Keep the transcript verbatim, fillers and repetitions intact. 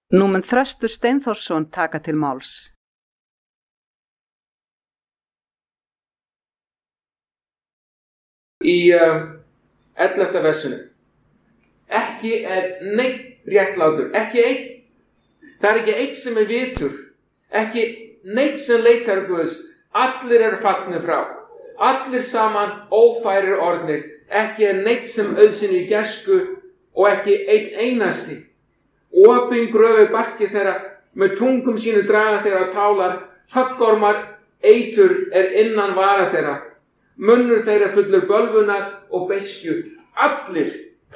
Nú mun Þröstur Steinþórsson taka til máls. Í uh, ellefta versinu. Ekki er neinn réttlátur, ekki einn. Það er ekki einn sem er vitur, ekki neinn sem leitar Guðs. Allir eru fallnir frá, allir saman ófærir orðnir. Ekki er neinn sem auðsinn í gæsku og ekki einn einasti. Opin gröfi barki þeirra, með tungum sínu draga þeirra tálar, höggormar, eitur er innan vara þeirra. Munnur þeirra fullur bölvunar og beiskju. Allir